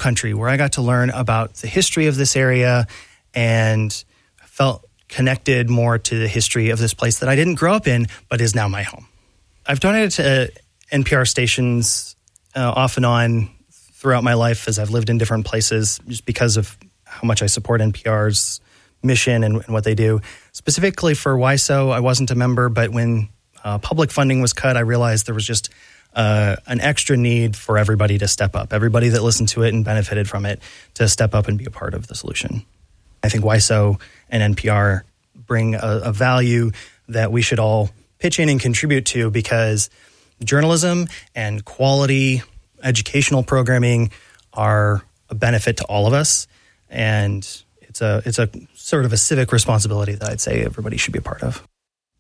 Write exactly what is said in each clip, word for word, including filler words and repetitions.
Country, where I got to learn about the history of this area and felt connected more to the history of this place that I didn't grow up in, but is now my home. I've donated to N P R stations uh, off and on throughout my life as I've lived in different places, just because of how much I support N P R's mission and, and what they do. Specifically for W I S O, I wasn't a member, but when uh, public funding was cut, I realized there was just uh, an extra need for everybody to step up, everybody that listened to it and benefited from it, to step up and be a part of the solution. I think W I S O and N P R bring a, a value that we should all pitch in and contribute to, because journalism and quality educational programming are a benefit to all of us, and it's a it's a sort of a civic responsibility that I'd say everybody should be a part of.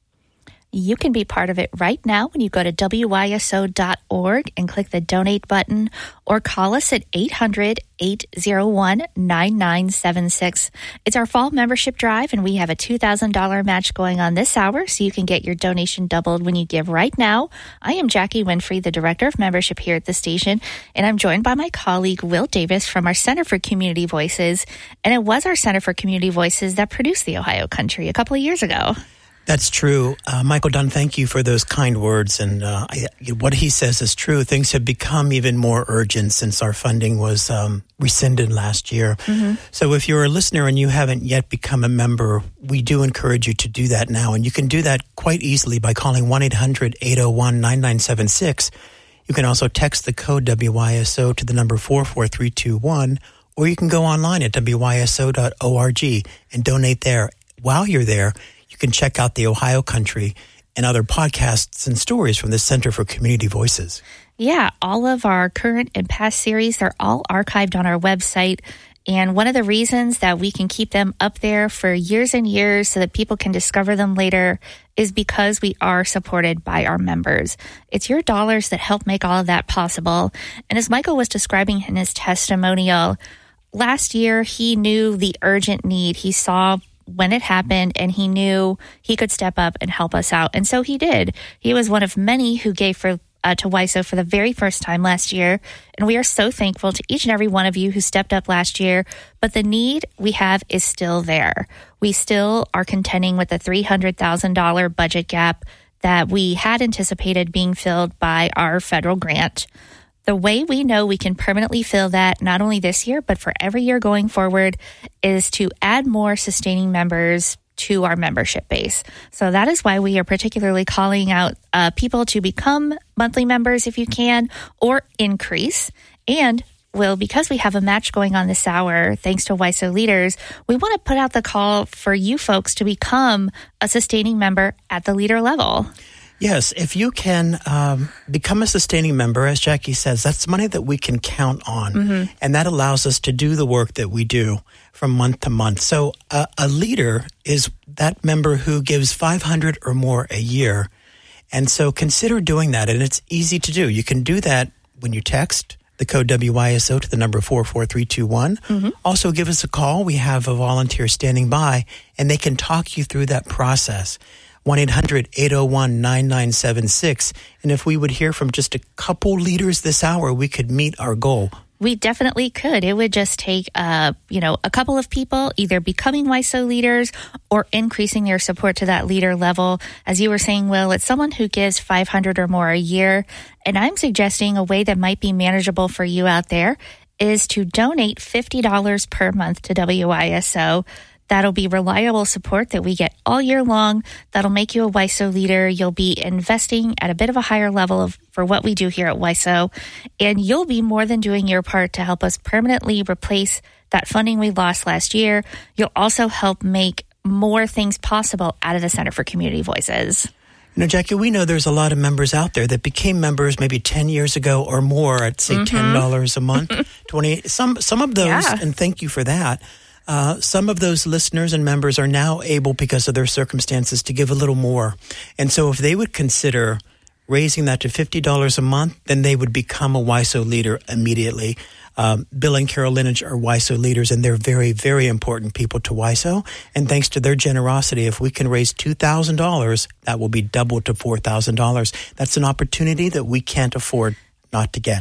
You can be part of it right now when you go to W Y S O dot org and click the donate button, or call us at eight hundred, eight oh one, nine nine seven six. It's our fall membership drive, and we have a two thousand dollars match going on this hour, so you can get your donation doubled when you give right now. I am Jackie Winfrey, the Director of Membership here at the station, and I'm joined by my colleague Will Davis from our Center for Community Voices. And it was our Center for Community Voices that produced the Ohio Country a couple of years ago. That's true. Uh, Michael Dunn, thank you for those kind words. And uh, I, what he says is true. Things have become even more urgent since our funding was um, rescinded last year. Mm-hmm. So if you're a listener and you haven't yet become a member, we do encourage you to do that now. And you can do that quite easily by calling one eight hundred, eight oh one, nine nine seven six. You can also text the code W Y S O to the number four four three two one, or you can go online at W Y S O dot org and donate there. While you're there, you can check out the Ohio Country and other podcasts and stories from the Center for Community Voices. Yeah, all of our current and past series, they're all archived on our website. And one of the reasons that we can keep them up there for years and years so that people can discover them later is because we are supported by our members. It's your dollars that help make all of that possible. And as Michael was describing in his testimonial, last year he knew the urgent need. He saw when it happened, and he knew he could step up and help us out. And so he did. He was one of many who gave for uh, to W I S O for the very first time last year. And we are so thankful to each and every one of you who stepped up last year. But the need we have is still there. We still are contending with the three hundred thousand dollars budget gap that we had anticipated being filled by our federal grant. The way we know we can permanently fill that, not only this year, but for every year going forward, is to add more sustaining members to our membership base. So that is why we are particularly calling out uh, people to become monthly members if you can, or increase. And, Will, because we have a match going on this hour, thanks to W I S O leaders, we want to put out the call for you folks to become a sustaining member at the leader level. Yes, if you can um, become a sustaining member, as Jackie says, that's money that we can count on. Mm-hmm. And that allows us to do the work that we do from month to month. So uh, a leader is that member who gives five hundred dollars or more a year. And so consider doing that. And it's easy to do. You can do that when you text the code W Y S O to the number four four three two one. Mm-hmm. Also, give us a call. We have a volunteer standing by, and they can talk you through that process. one eight hundred, eight oh one, nine nine seven six. And if we would hear from just a couple leaders this hour, we could meet our goal. We definitely could. It would just take, uh, you know, a couple of people either becoming W I S O leaders or increasing their support to that leader level. As you were saying, Will, it's someone who gives five hundred dollars or more a year. And I'm suggesting a way that might be manageable for you out there is to donate fifty dollars per month to W I S O. That'll be reliable support that we get all year long. That'll make you a W I S O leader. You'll be investing at a bit of a higher level of, for what we do here at W I S O. And you'll be more than doing your part to help us permanently replace that funding we lost last year. You'll also help make more things possible out of the Center for Community Voices. You know, Jackie, we know there's a lot of members out there that became members maybe ten years ago or more at, say, mm-hmm. ten dollars a month, twenty Some, some of those, yeah. And thank you for that. Uh, some of those listeners and members are now able, because of their circumstances, to give a little more. And so if they would consider raising that to fifty dollars a month, then they would become a W I S O leader immediately. Um, Bill and Carol Lineage are W I S O leaders, and they're very, very important people to W I S O. And thanks to their generosity, if we can raise two thousand dollars, that will be doubled to four thousand dollars. That's an opportunity that we can't afford not to get.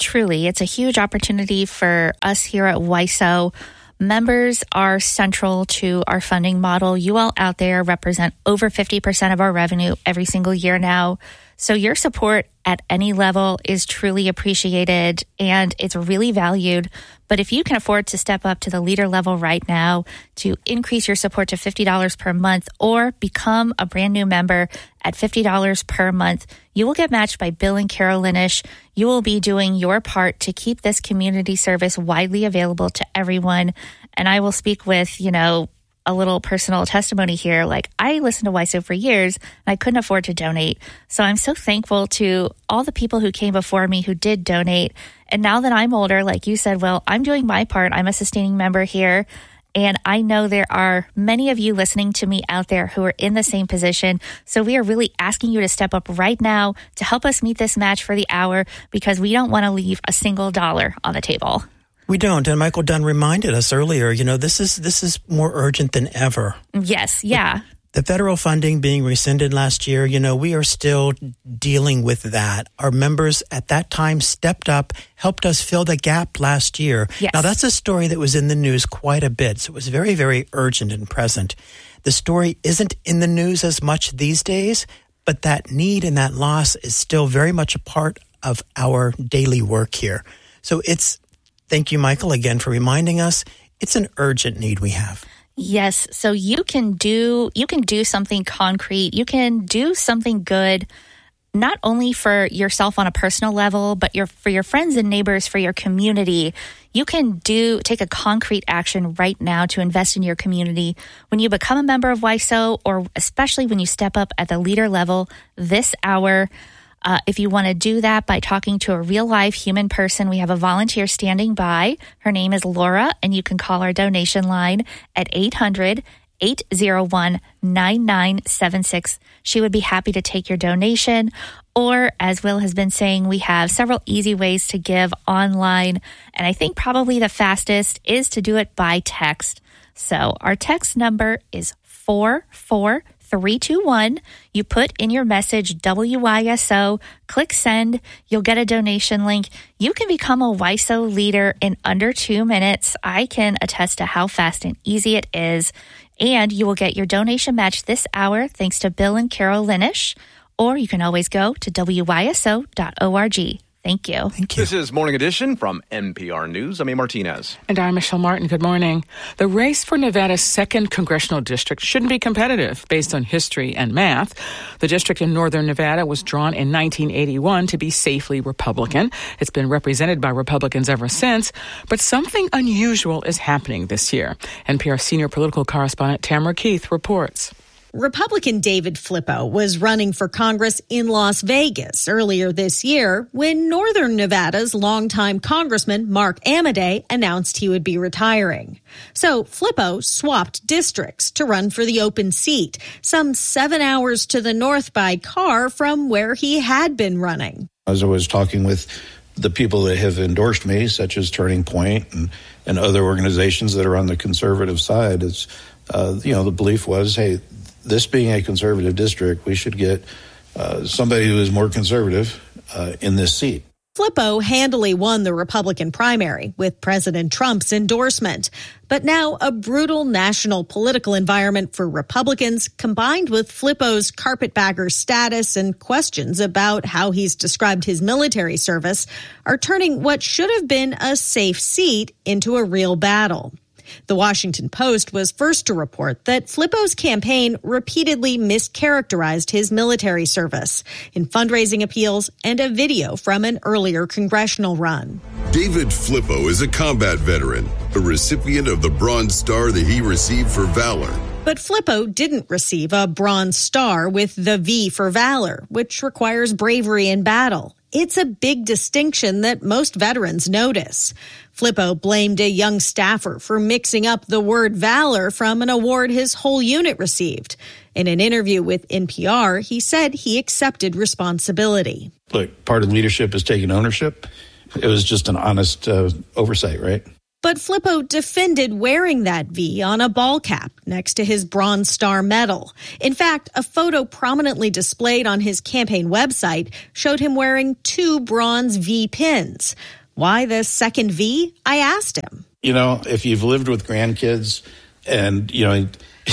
truly, it's a huge opportunity for us here at W I S O. Members are central to our funding model. You all out there represent over fifty percent of our revenue every single year now. So your support at any level is truly appreciated and it's really valued. But if you can afford to step up to the leader level right now to increase your support to fifty dollars per month or become a brand new member at fifty dollars per month, you will get matched by Bill and Carol Linish. You will be doing your part to keep this community service widely available to everyone. And I will speak with, you know, a little personal testimony here. Like, I listened to W I S O for years and I couldn't afford to donate. So I'm so thankful to all the people who came before me who did donate. And now that I'm older, like you said, well, I'm doing my part. I'm a sustaining member here. And I know there are many of you listening to me out there who are in the same position. So we are really asking you to step up right now to help us meet this match for the hour, because we don't want to leave a single dollar on the table. We don't. And Michael Dunn reminded us earlier, you know, this is this is more urgent than ever. Yes. Yeah. The, the federal funding being rescinded last year, you know, we are still dealing with that. Our members at that time stepped up, helped us fill the gap last year. Yes. Now, that's a story that was in the news quite a bit. So it was very, very urgent and present. The story isn't in the news as much these days, but that need and that loss is still very much a part of our daily work here. So it's Thank you, Michael, again for reminding us. It's an urgent need we have. Yes. So you can do you can do something concrete. You can do something good, not only for yourself on a personal level, but your for your friends and neighbors, for your community. You can do take a concrete action right now to invest in your community. When you become a member of W I S O, or especially when you step up at the leader level this hour, Uh, if you want to do that by talking to a real live human person, we have a volunteer standing by. Her name is Laura, and you can call our donation line at eight hundred, eight oh one, nine nine seven six. She would be happy to take your donation. Or, as Will has been saying, we have several easy ways to give online. And I think probably the fastest is to do it by text. So our text number is four four three two one. You put in your message W I S O, click send, you'll get a donation link. You can become a W I S O leader in under two minutes. I can attest to how fast and easy it is. And you will get your donation match this hour thanks to Bill and Carol Linish. Or you can always go to W Y S O dot org. Thank you. Thank you. This is Morning Edition from N P R News. I'm A. Martinez. And I'm Michelle Martin. Good morning. The race for Nevada's second congressional district shouldn't be competitive based on history and math. The district in northern Nevada was drawn in nineteen eighty-one to be safely Republican. It's been represented by Republicans ever since, but something unusual is happening this year. N P R senior political correspondent Tamara Keith reports. Republican David Flippo was running for Congress in Las Vegas earlier this year when Northern Nevada's longtime Congressman Mark Amodei announced he would be retiring. So Flippo swapped districts to run for the open seat, some seven hours to the north by car from where he had been running. As I was talking with the people that have endorsed me, such as Turning Point and, and other organizations that are on the conservative side, it's, uh, you know, the belief was, hey, this being a conservative district, we should get uh, somebody who is more conservative uh, in this seat. Flippo handily won the Republican primary with President Trump's endorsement. But now a brutal national political environment for Republicans, combined with Flippo's carpetbagger status and questions about how he's described his military service, are turning what should have been a safe seat into a real battle. The Washington Post was first to report that Flippo's campaign repeatedly mischaracterized his military service in fundraising appeals and a video from an earlier congressional run. David Flippo is a combat veteran, a recipient of the Bronze Star that he received for valor. But Flippo didn't receive a Bronze Star with the V for valor, which requires bravery in battle. It's a big distinction that most veterans notice. Flippo blamed a young staffer for mixing up the word valor from an award his whole unit received. In an interview with N P R, he said he accepted responsibility. Look, part of leadership is taking ownership. It was just an honest uh, oversight, right? But Flippo defended wearing that V on a ball cap next to his Bronze Star medal. In fact, a photo prominently displayed on his campaign website showed him wearing two bronze V pins. Why the second V? I asked him. You know, if you've lived with grandkids and, you know,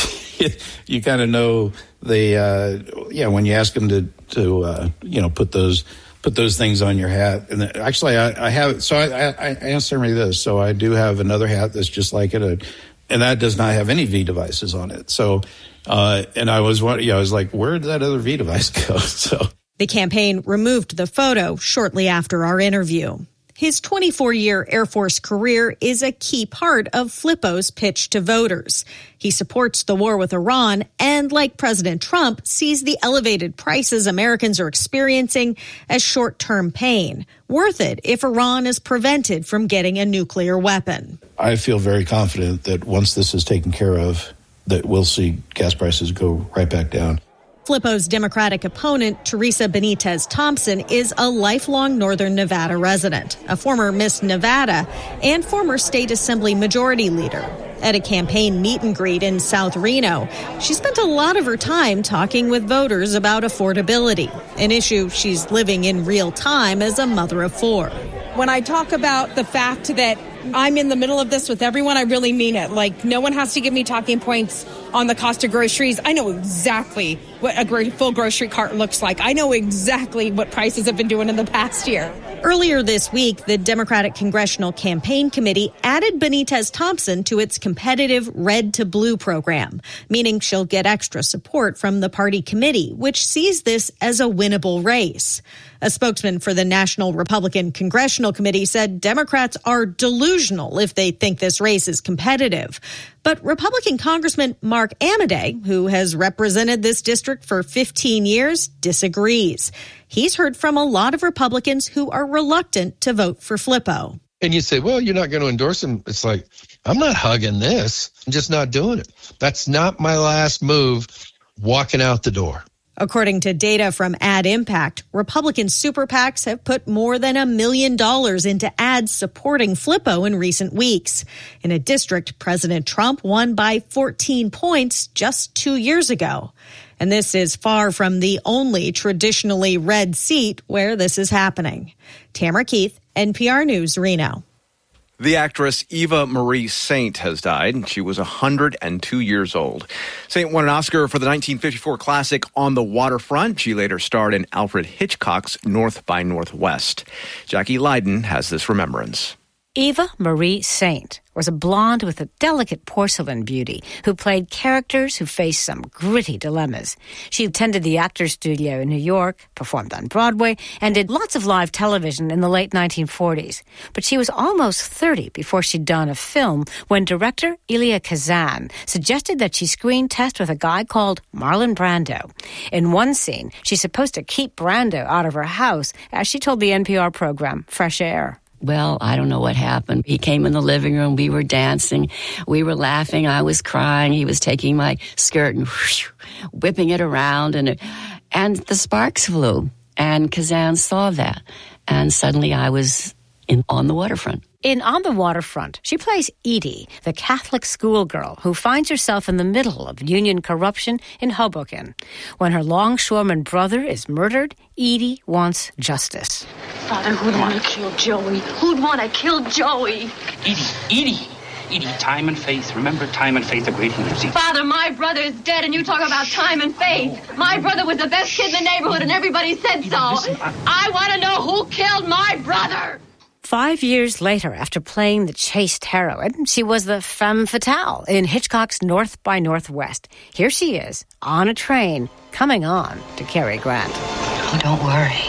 you kind of know they, uh, yeah, when you ask them to, to uh, you know, put those put those things on your hat. And actually, I, I have, so I, I, I answer me this. So I do have another hat that's just like it, and that does not have any V devices on it. So, uh, and I was, yeah, I was like, where did that other V device go? So the campaign removed the photo shortly after our interview. His twenty-four-year Air Force career is a key part of Flippo's pitch to voters. He supports the war with Iran and, like President Trump, sees the elevated prices Americans are experiencing as short-term pain, worth it if Iran is prevented from getting a nuclear weapon. I feel very confident that once this is taken care of, that we'll see gas prices go right back down. Flippo's Democratic opponent, Teresa Benitez Thompson, is a lifelong Northern Nevada resident, a former Miss Nevada, and former State Assembly Majority Leader. At a campaign meet and greet in South Reno, she spent a lot of her time talking with voters about affordability, an issue she's living in real time as a mother of four. When I talk about the fact that I'm in the middle of this with everyone, I really mean it. Like, no one has to give me talking points on the cost of groceries. I know exactly what a full grocery cart looks like. I know exactly what prices have been doing in the past year. Earlier this week, the Democratic Congressional Campaign Committee added Benitez Thompson to its competitive Red to Blue program, meaning she'll get extra support from the party committee, which sees this as a winnable race. A spokesman for the National Republican Congressional Committee said Democrats are delusional if they think this race is competitive. But Republican Congressman Mark Amodei, who has represented this district for fifteen years, disagrees. He's heard from a lot of Republicans who are reluctant to vote for Flippo. And you say, well, you're not going to endorse him. It's like, I'm not hugging this. I'm just not doing it. That's not my last move walking out the door. According to data from Ad Impact, Republican super PACs have put more than a million dollars into ads supporting Flippo in recent weeks, in a district President Trump won by fourteen points just two years ago. And this is far from the only traditionally red seat where this is happening. Tamara Keith, N P R News, Reno. The actress Eva Marie Saint has died. She was one hundred two years old. Saint won an Oscar for the nineteen fifty-four classic On the Waterfront. She later starred in Alfred Hitchcock's North by Northwest. Jackie Leiden has this remembrance. Eva Marie Saint was a blonde with a delicate porcelain beauty who played characters who faced some gritty dilemmas. She attended the Actors Studio in New York, performed on Broadway, and did lots of live television in the late nineteen forties. But she was almost thirty before she'd done a film when director Elia Kazan suggested that she screen test with a guy called Marlon Brando. In one scene, she's supposed to keep Brando out of her house, as she told the N P R program Fresh Air. Well, I don't know what happened. He came in the living room. We were dancing. We were laughing. I was crying. He was taking my skirt and whoosh, whipping it around. And, it, and the sparks flew. And Kazan saw that. And suddenly I was in On the Waterfront. In On the Waterfront, she plays Edie, the Catholic schoolgirl who finds herself in the middle of union corruption in Hoboken. When her longshoreman brother is murdered, Edie wants justice. Father, who'd want to kill Joey? Who'd want to kill Joey? Edie, Edie, Edie, time and faith. Remember, time and faith are great in music. Father, my brother is dead, and you talk about time and faith. My brother was the best kid in the neighborhood, and everybody said so. Listen, I, I want to know who killed my brother. Five years later, after playing the chaste heroine, she was the femme fatale in Hitchcock's North by Northwest. Here she is, on a train, coming on to Cary Grant. Oh, don't worry.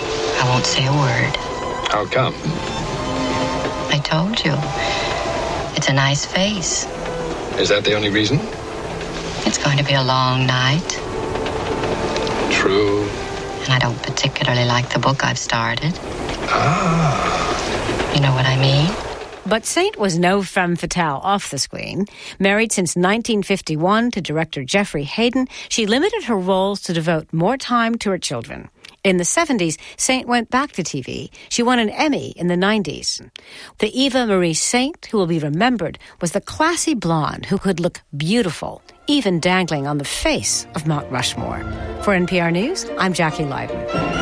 I won't say a word. How come? I told you. It's a nice face. Is that the only reason? It's going to be a long night. True. And I don't particularly like the book I've started. Ah. You know what I mean? But Saint was no femme fatale off the screen. Married since nineteen fifty-one to director Jeffrey Hayden, she limited her roles to devote more time to her children. In the seventies, Saint went back to T V. She won an Emmy in the nineties. The Eva Marie Saint who will be remembered was the classy blonde who could look beautiful, even dangling on the face of Mount Rushmore. For N P R News, I'm Jackie Leiden.